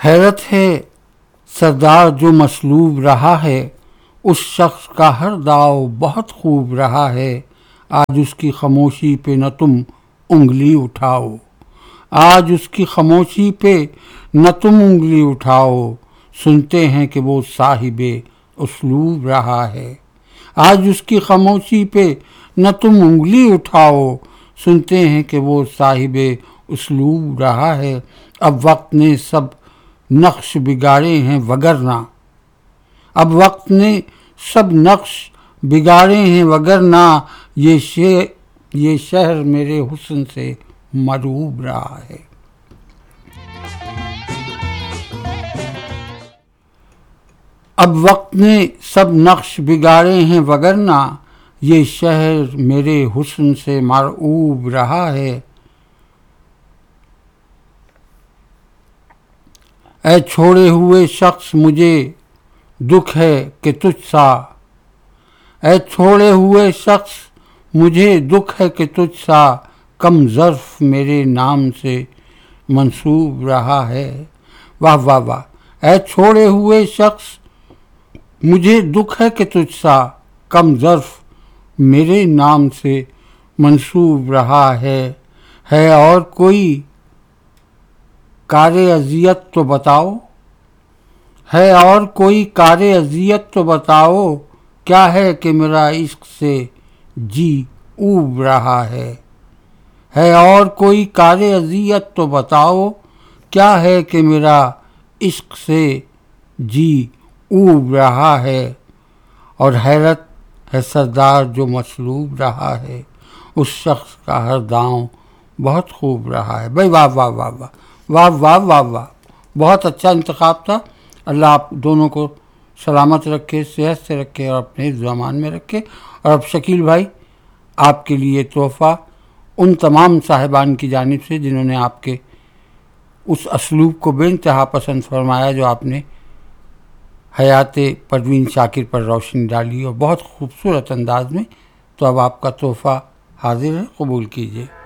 حیرت ہے سردار جو مصلوب رہا ہے، اس شخص کا ہر داؤ بہت خوب رہا ہے، آج اس کی خاموشی پہ نہ تم انگلی اٹھاؤ، آج اس کی خاموشی پہ نہ تم انگلی اٹھاؤ، سنتے ہیں کہ وہ صاحب اسلوب رہا ہے، آج اس کی خاموشی پہ نہ تم انگلی اٹھاؤ، سنتے ہیں کہ وہ صاحب اسلوب رہا ہے، اب وقت نے سب نقش بگاڑے ہیں وگرنہ، اب وقت نے سب نقش بگاڑے ہیں وگرنہ، یہ شہر میرے حسن سے مرعوب رہا ہے۔ اب وقت نے سب نقش بگاڑے ہیں وگرنہ، یہ شہر میرے حسن سے مرعوب رہا ہے، اے چھوڑے ہوئے شخص مجھے دکھ ہے کہ تجھ سا، اے چھوڑے ہوئے شخص مجھے دکھ ہے کہ تجھ سا، کم ظرف میرے نام سے منسوب رہا ہے۔ واہ واہ واہ! اے چھوڑے ہوئے شخص مجھے دکھ ہے کہ تجھ سا، کم ظرف میرے نام سے منسوب رہا ہے اور کوئی کار اذیت تو بتاؤ، ہے اور کوئی کار اذیت تو بتاؤ، کیا ہے کہ میرا عشق سے جی اوب رہا ہے اور کوئی کار اذیت تو بتاؤ، کیا ہے کہ میرا عشق سے جی اوب رہا ہے، اور حیرت ہے سردار جو مصلوب رہا ہے، اس شخص کا ہر داؤں بہت خوب رہا ہے۔ بھائی واہ واہ واہ واہ واہ واہ واہ واہ، بہت اچھا انتخاب تھا۔ اللہ آپ دونوں کو سلامت رکھے، صحت سے رکھے اور اپنے زمان میں رکھے۔ اور اب شکیل بھائی، آپ کے لیے تحفہ ان تمام صاحبان کی جانب سے جنہوں نے آپ کے اس اسلوب کو بے انتہا پسند فرمایا جو آپ نے حیات پروین شاکر پر روشنی ڈالی اور بہت خوبصورت انداز میں، تو اب آپ کا تحفہ حاضر ہے، قبول کیجیے۔